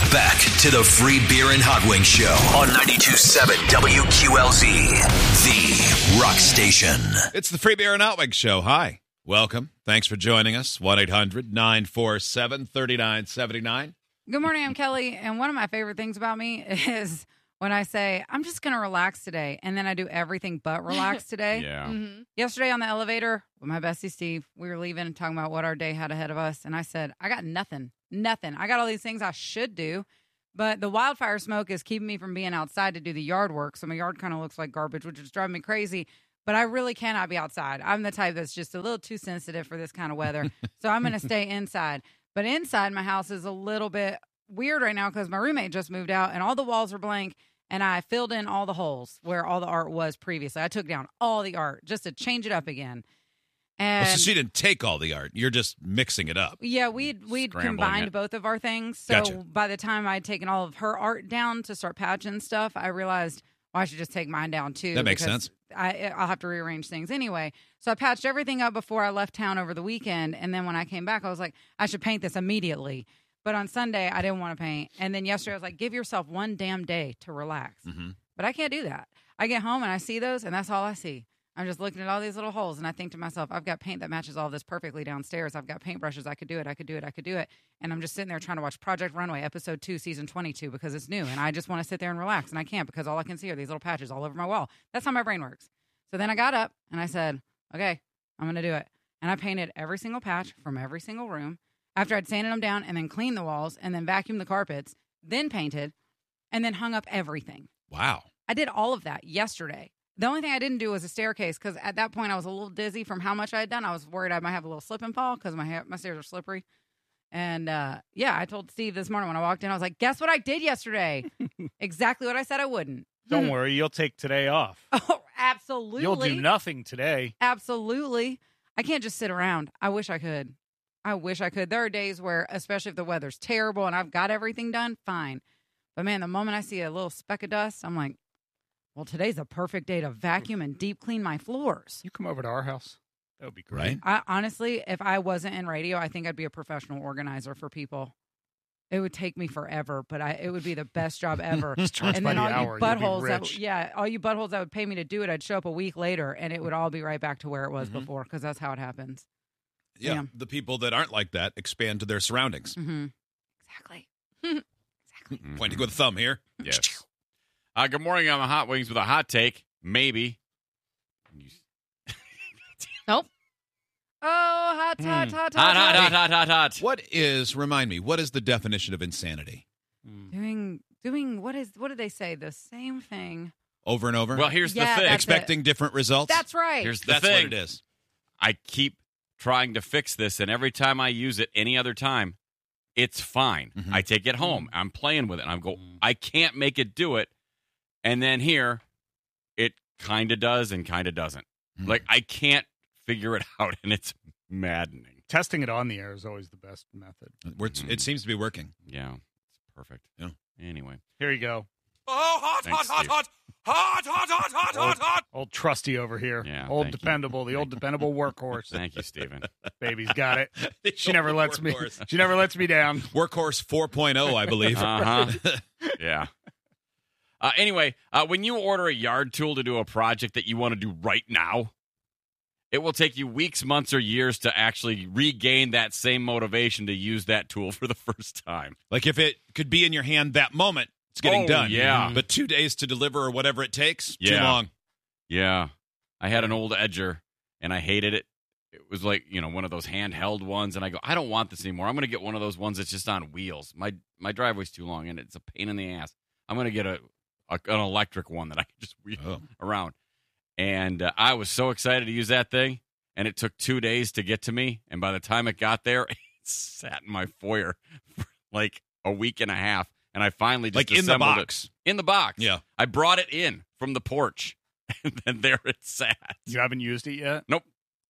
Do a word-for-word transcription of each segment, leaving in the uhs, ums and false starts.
Back to the Free Beer and Hot Wings Show on ninety-two point seven W Q L Z, the rock station. It's the Free Beer and Hot Wings Show. Hi. Welcome. Thanks for joining us. one eight hundred nine four seven three nine seven nine. Good morning, I'm Kelly, and one of my favorite things about me is when I say, I'm just going to relax today, and then I do everything but relax today. Yeah. Mm-hmm. Yesterday on the elevator with my bestie Steve, we were leaving and talking about what our day had ahead of us, and I said, I got nothing, nothing. I got all these things I should do, but the wildfire smoke is keeping me from being outside to do the yard work, so my yard kind of looks like garbage, which is driving me crazy. But I really cannot be outside. I'm the type that's just a little too sensitive for this kind of weather. So I'm going to stay inside. But inside my house is a little bit weird right now because my roommate just moved out and all the walls are blank. And I filled in all the holes where all the art was previously. I took down all the art just to change it up again. And Oh, so she didn't take all the art. You're just mixing it up. yeah, we'd, we'd Scrambling combined it. both of our things. So Gotcha. by the time I'd taken all of her art down to start patching stuff, I realized, well, I should just take mine down too. That makes because sense. I, I'll have to rearrange things anyway. So I patched everything up before I left town over the weekend. And then when I came back, I was like, I should paint this immediately. But on Sunday, I didn't want to paint. And then yesterday, I was like, give yourself one damn day to relax. Mm-hmm. But I can't do that. I get home and I see those, and that's all I see. I'm just looking at all these little holes, and I think to myself, I've got paint that matches all of this perfectly downstairs. I've got paintbrushes. I could do it. I could do it. I could do it. And I'm just sitting there trying to watch Project Runway, episode two, season twenty-two, because it's new. And I just want to sit there and relax, and I can't because all I can see are these little patches all over my wall. That's how my brain works. So then I got up, and I said, okay, I'm going to do it. And I painted every single patch from every single room after I'd sanded them down and then cleaned the walls and then vacuumed the carpets, then painted, and then hung up everything. Wow. I did all of that yesterday. The only thing I didn't do was a staircase because at that point I was a little dizzy from how much I had done. I was worried I might have a little slip and fall because my ha- my stairs are slippery. And uh, yeah, I told Steve this morning when I walked in, I was like, guess what I did yesterday? Exactly what I said I wouldn't. Don't worry, you'll take today off. Oh, absolutely. You'll do nothing today. Absolutely. I can't just sit around. I wish I could. I wish I could. There are days where, especially if the weather's terrible and I've got everything done, fine. But man, the moment I see a little speck of dust, I'm like, well, today's a perfect day to vacuum and deep clean my floors. You come over to our house. That would be great. Right? I honestly, if I wasn't in radio, I think I'd be a professional organizer for people. It would take me forever, but I, it would be the best job ever. Just charge And by then the all hour. you You'll be buttholes, that, rich. yeah, all you buttholes that would pay me to do it, I'd show up a week later, and it would all be right back to where it was Mhm. before, because that's how it happens. Yeah. Yeah. The people that aren't like that expand to their surroundings. Mm-hmm. Exactly. Mhm. Pointing with a thumb here. Yes. Uh, good morning. I'm a Hot Wings with a hot take. Maybe. Nope. Oh, hot, hot, hot, hot, Hot, hot, hot, hot, hot, hot. What is, remind me, what is the definition of insanity? Doing, doing, what is, what did they say? The same thing. Over and over? Well, here's Yeah, the thing. that's Expecting different results? That's right. Here's the That's thing. what it is. I keep trying to fix this, and every time I use it any other time, it's fine. Mhm. I take it home. I'm playing with it, and I'm go, I can't make it do it. And then here, it kind of does and kind of doesn't. Hmm. Like, I can't figure it out, and it's maddening. Testing it on the air is always the best method. We're- It seems to be working. Yeah, it's perfect. Yeah. Anyway. Here you go. Oh, hot, Thanks, hot, Steve. hot, hot, hot, hot, hot, hot, hot. Old trusty over here. Yeah, old thank you. dependable, the old dependable workhorse. Thank you, Stephen. Baby's got it. The She never old lets me. workhorse. She never lets me down. Workhorse four point oh, I believe. Uh-huh. Yeah. Uh, anyway, uh, when you order a yard tool to do a project that you want to do right now, it will take you weeks, months, or years to actually regain that same motivation to use that tool for the first time. Like if it could be in your hand that moment, it's getting Oh, done. yeah. But two days to deliver or whatever it takes, too Yeah. long. Yeah. I had an old Edger, and I hated it. It was like, you know, one of those handheld ones, and I go, I don't want this anymore. I'm going to get one of those ones that's just on wheels. My my driveway's too long, and it's a pain in the ass. I'm going to get a, a an electric one that I can just wheel Oh. around. And uh, I was so excited to use that thing, and it took two days to get to me. And by the time it got there, it sat in my foyer for like a week and a half. And I finally just Like in the assembled box. it. In the box. Yeah. I brought it in from the porch, and then there it sat. You haven't used it yet? Nope.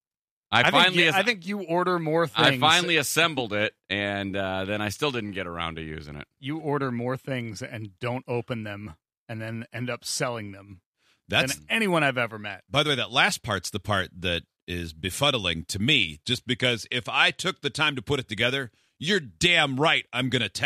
I, I, finally, think you, as- I think you order more I things. finally assembled it, and uh, then I still didn't get around to using it. You order more things and don't open them and then end up selling them That's than anyone I've ever met. By the way, that last part's the part that is befuddling to me, just because if I took the time to put it together, you're damn right I'm going to test it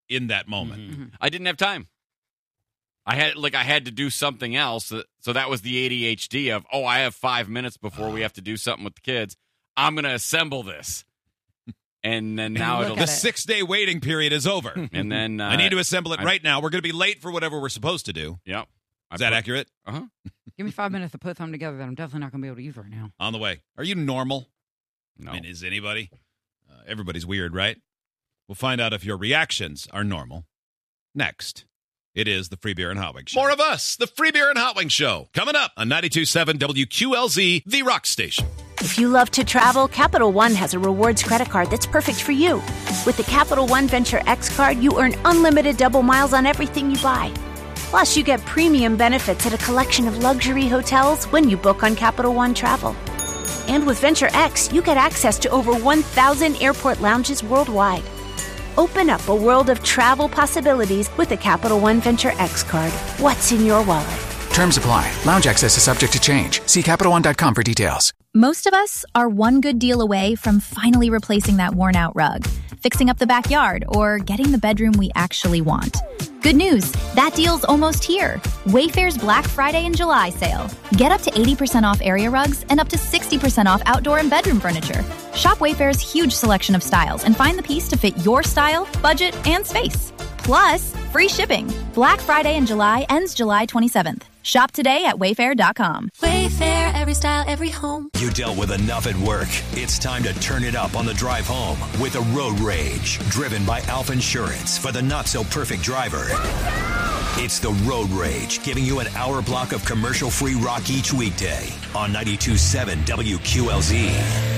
in that moment. Mm-hmm. I didn't have time. I had like I had to do something else. So that was the A D H D of, oh, I have five minutes before we have to do something with the kids. I'm going to assemble this. And then now it'll... The it. six-day waiting period is over. And then... Uh, I need to assemble it I, right now. We're going to be late for whatever we're supposed to do. Yep. Is that put, accurate? Uh-huh. Give me five minutes to put something together that I'm definitely not going to be able to use right now. On the way. Are you normal? No. I mean, is anybody? Uh, everybody's weird, right? We'll find out if your reactions are normal. Next, it is the Free Beer and Hot Wings Show. More of us, the Free Beer and Hot Wings Show, coming up on ninety-two point seven W Q L Z, the Rock Station. If you love to travel, Capital One has a rewards credit card that's perfect for you. With the Capital One Venture X card, you earn unlimited double miles on everything you buy. Plus, you get premium benefits at a collection of luxury hotels when you book on Capital One Travel. And with Venture X, you get access to over one thousand airport lounges worldwide. Open up a world of travel possibilities with the Capital One Venture X card. What's in your wallet? Terms apply. Lounge access is subject to change. See Capital One dot com for details. Most of us are one good deal away from finally replacing that worn-out rug, fixing up the backyard, or getting the bedroom we actually want. Good news, that deal's almost here. Wayfair's Black Friday and July sale. Get up to eighty percent off area rugs and up to sixty percent off outdoor and bedroom furniture. Shop Wayfair's huge selection of styles and find the piece to fit your style, budget, and space. Plus, free shipping. Black Friday in July ends July twenty-seventh. Shop today at wayfair dot com. Wayfair, every style, every home. You dealt with enough at work. It's time to turn it up on the drive home with a Road Rage, driven by Alpha Insurance for the not-so-perfect driver. It's the Road Rage, giving you an hour block of commercial-free rock each weekday on ninety-two point seven W Q L Z.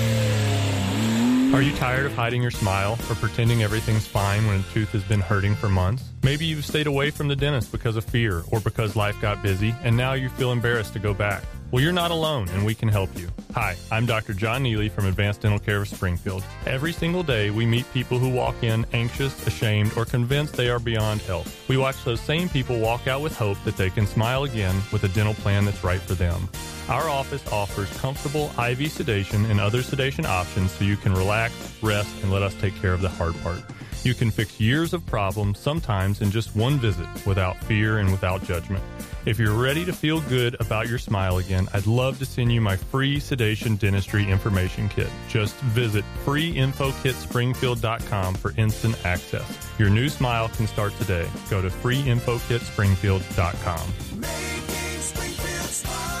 Are you tired of hiding your smile or pretending everything's fine when a tooth has been hurting for months? Maybe you've stayed away from the dentist because of fear or because life got busy and now you feel embarrassed to go back. Well, you're not alone, and we can help you. Hi, I'm Doctor John Neely from Advanced Dental Care of Springfield. Every single day, we meet people who walk in anxious, ashamed, or convinced they are beyond help. We watch those same people walk out with hope that they can smile again with a dental plan that's right for them. Our office offers comfortable I V sedation and other sedation options so you can relax, rest, and let us take care of the hard part. You can fix years of problems, sometimes in just one visit, without fear and without judgment. If you're ready to feel good about your smile again, I'd love to send you my free sedation dentistry information kit. Just visit free info kit springfield dot com for instant access. Your new smile can start today. Go to free info kit springfield dot com. Making Springfield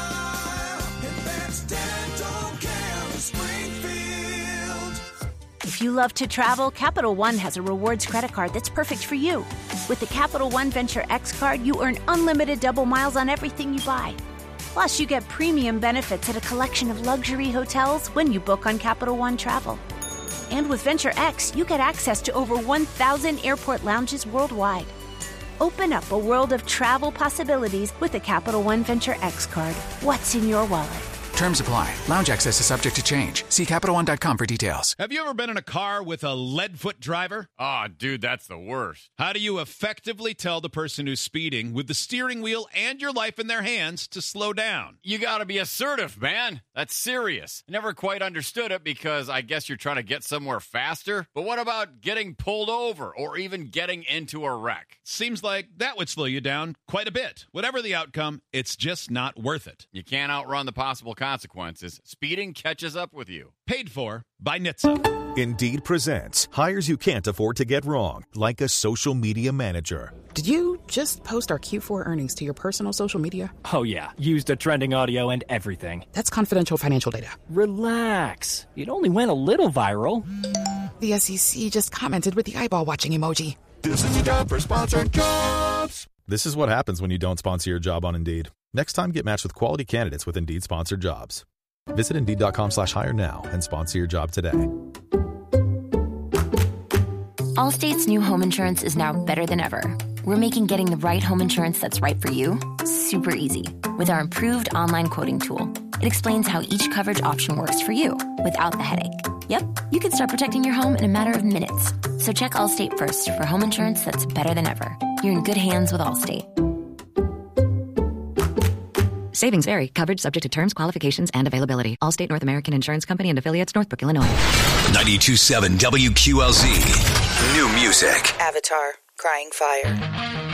smile. Advanced Dental Care of Springfield. If you love to travel, Capital One has a rewards credit card that's perfect for you. With the Capital One Venture X card, you earn unlimited double miles on everything you buy. Plus, you get premium benefits at a collection of luxury hotels when you book on Capital One Travel. And with Venture X, you get access to over one thousand airport lounges worldwide. Open up a world of travel possibilities with the Capital One Venture X card. What's in your wallet? Terms apply. Lounge access is subject to change. See Capital One dot com for details. Have you ever been in a car with a lead-foot driver? Oh, dude, that's the worst. How do you effectively tell the person who's speeding with the steering wheel and your life in their hands to slow down? You got to be assertive, man. That's serious. I never quite understood it because I guess you're trying to get somewhere faster. But what about getting pulled over or even getting into a wreck? Seems like that would slow you down quite a bit. Whatever the outcome, it's just not worth it. You can't outrun the possible consequences. Speeding catches up with you. Paid for by N H T S A. Indeed presents hires you can't afford to get wrong, like a social media manager. Did you just post our Q four earnings to your personal social media? Oh, yeah. Used the trending audio and everything. That's confidential financial data. Relax. It only went a little viral. The S E C just commented with the eyeball watching emoji. This is the job for sponsored jobs. This is what happens when you don't sponsor your job on Indeed. Next time, get matched with quality candidates with Indeed sponsored jobs. Visit Indeed.com slash hire now and sponsor your job today. Allstate's new home insurance is now better than ever. We're making getting the right home insurance that's right for you super easy with our improved online quoting tool. It explains how each coverage option works for you without the headache. Yep, you can start protecting your home in a matter of minutes. So check Allstate first for home insurance that's better than ever. You're in good hands with Allstate. Savings vary. Coverage subject to terms, qualifications, and availability. Allstate North American Insurance Company and affiliates, Northbrook, Illinois. ninety-two point seven W Q L Z. New music. Avatar, Crying Fire.